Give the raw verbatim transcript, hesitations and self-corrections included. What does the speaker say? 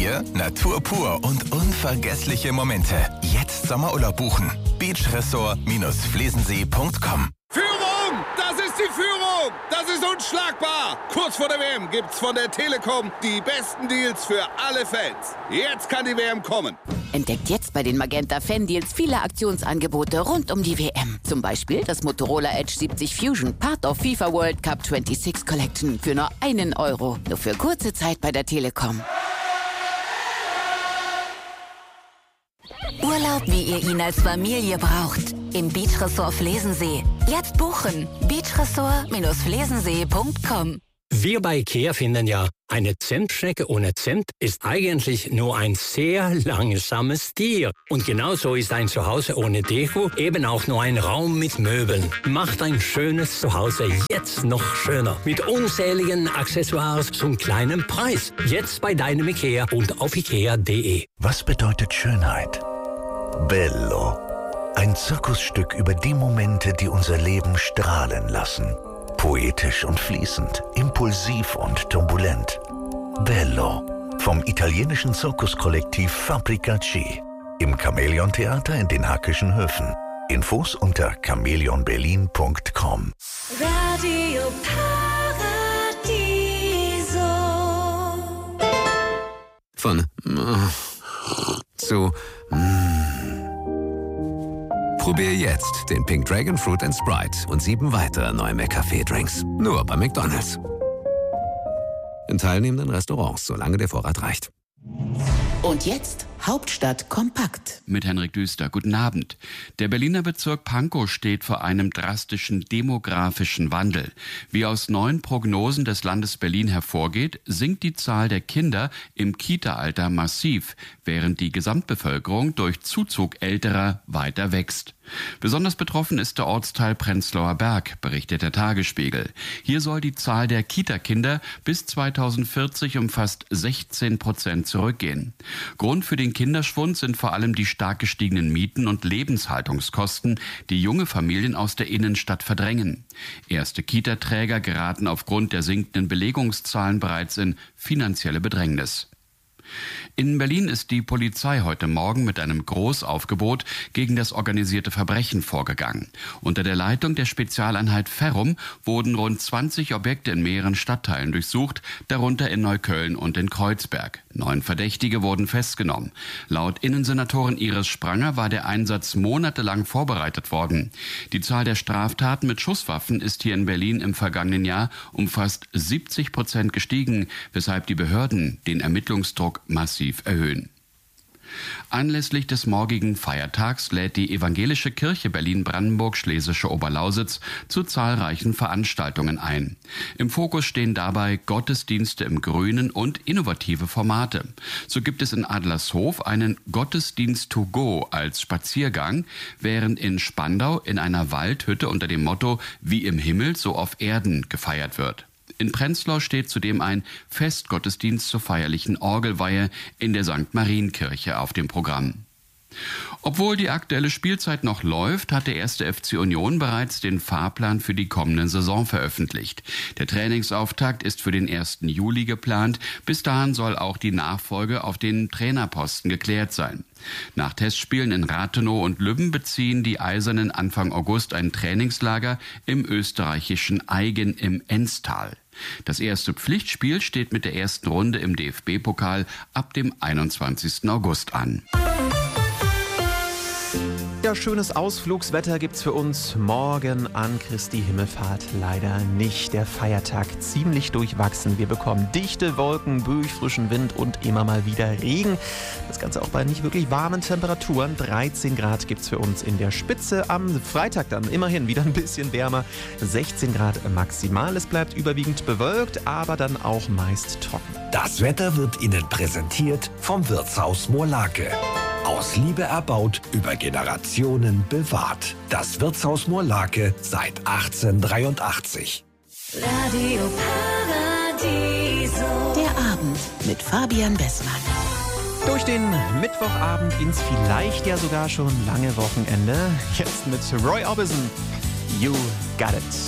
Wir Natur pur und unvergessliche Momente. Jetzt Sommerurlaub buchen. beachresort-flesensee punkt com. Führung! Das ist die Führung! Das ist unschlagbar! Kurz vor der W M gibt's von der Telekom die besten Deals für alle Fans. Jetzt kann die W M kommen. Entdeckt jetzt bei den Magenta Fan Deals viele Aktionsangebote rund um die W M. Zum Beispiel das Motorola Edge siebzig Fusion, Part of FIFA World Cup sechsundzwanzig Collection für nur einen Euro. Nur für kurze Zeit bei der Telekom. Urlaub, wie ihr ihn als Familie braucht. Im Beachresort Flesensee. Jetzt buchen. beachresort-flesensee punkt com. Wir bei IKEA finden ja, eine Zimtschnecke ohne Zimt ist eigentlich nur ein sehr langsames Tier. Und genauso ist ein Zuhause ohne Deko eben auch nur ein Raum mit Möbeln. Macht ein schönes Zuhause jetzt noch schöner. Mit unzähligen Accessoires zum kleinen Preis. Jetzt bei deinem IKEA und auf ikea punkt de. Was bedeutet Schönheit? Bello. Ein Zirkusstück über die Momente, die unser Leben strahlen lassen. Poetisch und fließend, impulsiv und turbulent. Bello. Vom italienischen Zirkuskollektiv Fabrica-C. Im Chamäleon-Theater in den Hackischen Höfen. Infos unter chamäleon berlin punkt com. Radio Paradiso. Von äh, zu mm. Probier jetzt den Pink Dragon Fruit and Sprite und sieben weitere neue McCafé-Drinks. Nur bei McDonald's. In teilnehmenden Restaurants, solange der Vorrat reicht. Und jetzt Hauptstadt kompakt. Mit Henrik Düster. Guten Abend. Der Berliner Bezirk Pankow steht vor einem drastischen demografischen Wandel. Wie aus neuen Prognosen des Landes Berlin hervorgeht, sinkt die Zahl der Kinder im Kita-Alter massiv, während die Gesamtbevölkerung durch Zuzug Älterer weiter wächst. Besonders betroffen ist der Ortsteil Prenzlauer Berg, berichtet der Tagesspiegel. Hier soll die Zahl der Kita-Kinder bis zweitausendvierzig um fast sechzehn Prozent zurückgehen. Grund für den Kinderschwund sind vor allem die stark gestiegenen Mieten und Lebenshaltungskosten, die junge Familien aus der Innenstadt verdrängen. Erste Kita-Träger geraten aufgrund der sinkenden Belegungszahlen bereits in finanzielle Bedrängnis. In Berlin ist die Polizei heute Morgen mit einem Großaufgebot gegen das organisierte Verbrechen vorgegangen. Unter der Leitung der Spezialeinheit Ferrum wurden rund zwanzig Objekte in mehreren Stadtteilen durchsucht, darunter in Neukölln und in Kreuzberg. Neun Verdächtige wurden festgenommen. Laut Innensenatorin Iris Spranger war der Einsatz monatelang vorbereitet worden. Die Zahl der Straftaten mit Schusswaffen ist hier in Berlin im vergangenen Jahr um fast siebzig Prozent gestiegen, weshalb die Behörden den Ermittlungsdruck massiv erhöhen. Anlässlich des morgigen Feiertags lädt die Evangelische Kirche Berlin-Brandenburg-Schlesische Oberlausitz zu zahlreichen Veranstaltungen ein. Im Fokus stehen dabei Gottesdienste im Grünen und innovative Formate. So gibt es in Adlershof einen Gottesdienst to go als Spaziergang, während in Spandau in einer Waldhütte unter dem Motto »Wie im Himmel, so auf Erden« gefeiert wird. In Prenzlau steht zudem ein Festgottesdienst zur feierlichen Orgelweihe in der Sankt Marienkirche auf dem Programm. Obwohl die aktuelle Spielzeit noch läuft, hat der erste F C Union bereits den Fahrplan für die kommende Saison veröffentlicht. Der Trainingsauftakt ist für den ersten Juli geplant. Bis dahin soll auch die Nachfolge auf den Trainerposten geklärt sein. Nach Testspielen in Rathenow und Lübben beziehen die Eisernen Anfang August ein Trainingslager im österreichischen Aigen im Enstal. Das erste Pflichtspiel steht mit der ersten Runde im D F B-Pokal ab dem einundzwanzigsten August an. Ja, schönes Ausflugswetter gibt's für uns morgen an Christi Himmelfahrt leider nicht. Der Feiertag ziemlich durchwachsen. Wir bekommen dichte Wolken, böig frischen Wind und immer mal wieder Regen. Das Ganze auch bei nicht wirklich warmen Temperaturen. dreizehn Grad gibt's für uns in der Spitze. Am Freitag dann immerhin wieder ein bisschen wärmer. sechzehn Grad maximal. Es bleibt überwiegend bewölkt, aber dann auch meist trocken. Das Wetter wird Ihnen präsentiert vom Wirtshaus Moorlake. Aus Liebe erbaut, über Generationen bewahrt. Das Wirtshaus Moorlake seit achtzehnhundertdreiundachtzig. Radio Paradiso. Der Abend mit Fabian Bessmann. Durch den Mittwochabend ins vielleicht ja sogar schon lange Wochenende. Jetzt mit Roy Orbison. You got it.